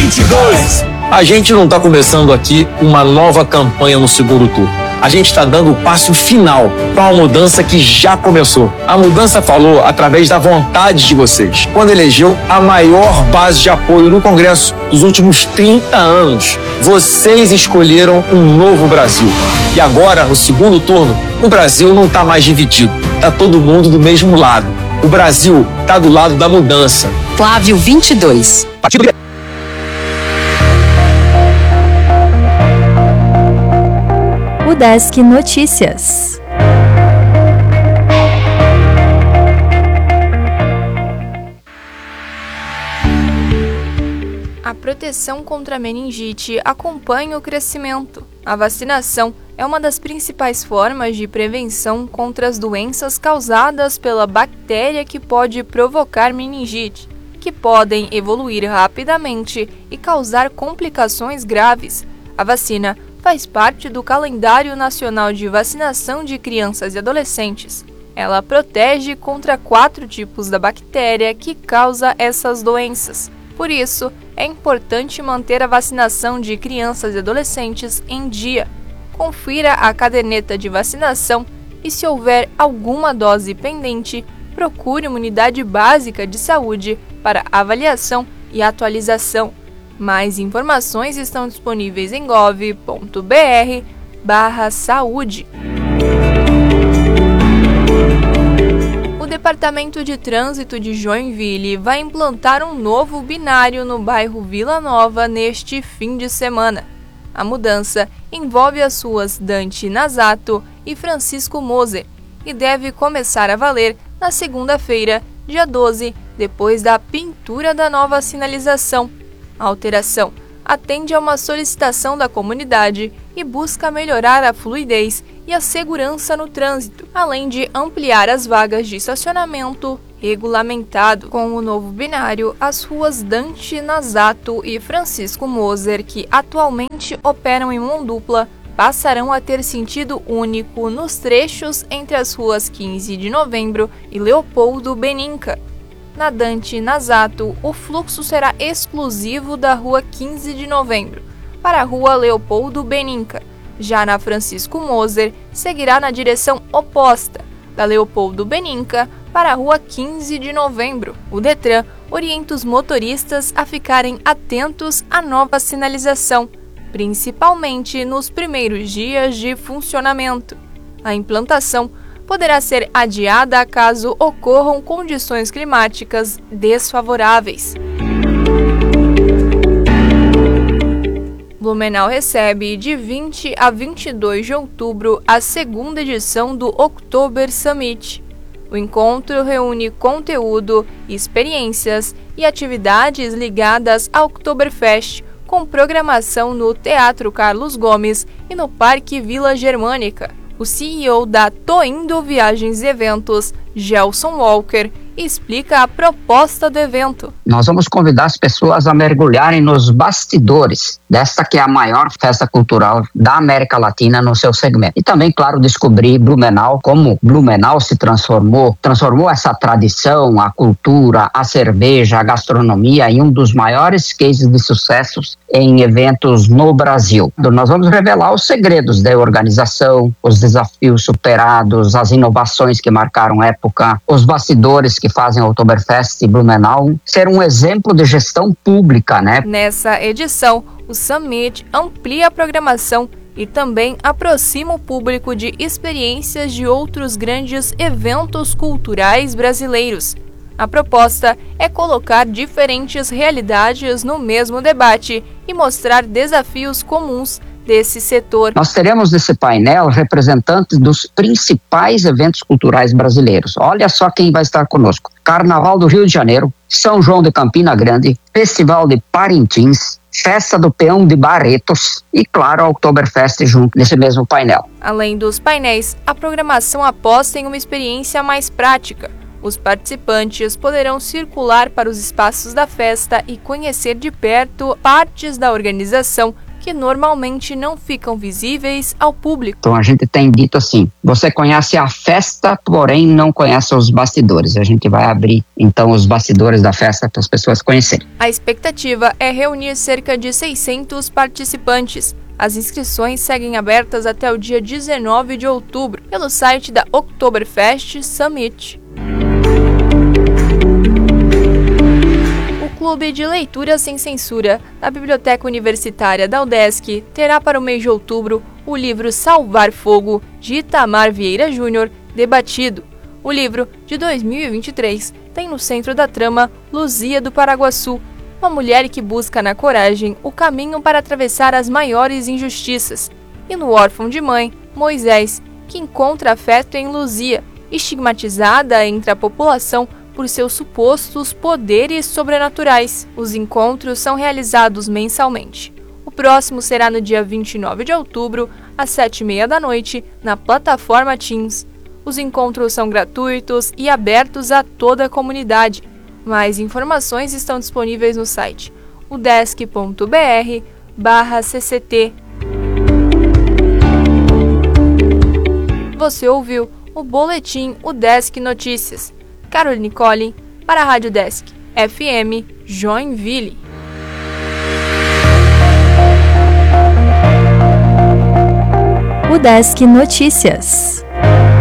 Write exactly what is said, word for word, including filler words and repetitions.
vinte e dois. A gente não está começando aqui uma nova campanha no segundo turno. A gente está dando o passo final para uma mudança que já começou. A mudança falou através da vontade de vocês, quando elegeu a maior base de apoio no Congresso dos últimos trinta anos. Vocês escolheram um novo Brasil. E agora, no segundo turno, o Brasil não está mais dividido. Está todo mundo do mesmo lado. O Brasil está do lado da mudança. Flávio vinte e dois. Partido Udesc Notícias. A proteção contra a meningite acompanha o crescimento. A vacinação é uma das principais formas de prevenção contra as doenças causadas pela bactéria que pode provocar meningite, que podem evoluir rapidamente e causar complicações graves. A vacina faz parte do calendário nacional de vacinação de crianças e adolescentes. Ela protege contra quatro tipos da bactéria que causa essas doenças. Por isso, é importante manter a vacinação de crianças e adolescentes em dia. Confira a caderneta de vacinação e, se houver alguma dose pendente, procure uma unidade básica de saúde para avaliação e atualização. Mais informações estão disponíveis em gov ponto br barra saúde. O Departamento de Trânsito de Joinville vai implantar um novo binário no bairro Vila Nova neste fim de semana. A mudança envolve as ruas Dante Nazato e Francisco Moser e deve começar a valer na segunda-feira, dia doze, depois da pintura da nova sinalização. A alteração atende a uma solicitação da comunidade e busca melhorar a fluidez e a segurança no trânsito, além de ampliar as vagas de estacionamento regulamentado. Com o novo binário, as ruas Dante Nazato e Francisco Moser, que atualmente operam em mão dupla, passarão a ter sentido único nos trechos entre as ruas quinze de novembro e Leopoldo Beninca. Na Dante Nazato, o fluxo será exclusivo da rua quinze de novembro para a rua Leopoldo Beninca. Já na Francisco Moser, seguirá na direção oposta, da Leopoldo Beninca para a rua quinze de novembro. O Detran orienta os motoristas a ficarem atentos à nova sinalização, principalmente nos primeiros dias de funcionamento. A implantação poderá ser adiada caso ocorram condições climáticas desfavoráveis. Blumenau recebe de vinte a vinte e dois de outubro a segunda edição do Oktober Summit. O encontro reúne conteúdo, experiências e atividades ligadas ao Oktoberfest, com programação no Teatro Carlos Gomes e no Parque Vila Germânica. O C E O da Tô Indo Viagens e Eventos, Gelson Walker, explica a proposta do evento. Nós vamos convidar as pessoas a mergulharem nos bastidores desta que é a maior festa cultural da América Latina no seu segmento. E também, claro, descobrir Blumenau, como Blumenau se transformou, transformou essa tradição, a cultura, a cerveja, a gastronomia em um dos maiores cases de sucessos em eventos no Brasil. Nós vamos revelar os segredos da organização, os desafios superados, as inovações que marcaram época, os bastidores que fazem o Oktoberfest e Blumenau ser um exemplo de gestão pública, né? Nessa edição, o Summit amplia a programação e também aproxima o público de experiências de outros grandes eventos culturais brasileiros. A proposta é colocar diferentes realidades no mesmo debate e mostrar desafios comuns desse setor. Nós teremos nesse painel representantes dos principais eventos culturais brasileiros. Olha só quem vai estar conosco: Carnaval do Rio de Janeiro, São João de Campina Grande, Festival de Parintins, Festa do Peão de Barretos e, claro, a Oktoberfest junto nesse mesmo painel. Além dos painéis, a programação aposta em uma experiência mais prática. Os participantes poderão circular para os espaços da festa e conhecer de perto partes da organização que normalmente não ficam visíveis ao público. Então a gente tem dito assim, você conhece a festa, porém não conhece os bastidores. A gente vai abrir então os bastidores da festa para as pessoas conhecerem. A expectativa é reunir cerca de seiscentos participantes. As inscrições seguem abertas até o dia dezenove de outubro pelo site da Oktoberfest Summit. O Clube de Leitura Sem Censura da Biblioteca Universitária da UDESC terá para o mês de outubro o livro Salvar Fogo, de Itamar Vieira Júnior, debatido. O livro, de dois mil e vinte e três, tem no centro da trama Luzia do Paraguaçu, uma mulher que busca na coragem o caminho para atravessar as maiores injustiças, e no órfão de mãe, Moisés, que encontra afeto em Luzia, estigmatizada entre a população por seus supostos poderes sobrenaturais. Os encontros são realizados mensalmente. O próximo será no dia vinte e nove de outubro, às sete e meia da noite, na plataforma Teams. Os encontros são gratuitos e abertos a toda a comunidade. Mais informações estão disponíveis no site udesc ponto br barra cct. Você ouviu o Boletim UDESC Notícias. Caroline Collin, para a Rádio Desk, F M, Joinville. UDESC Notícias.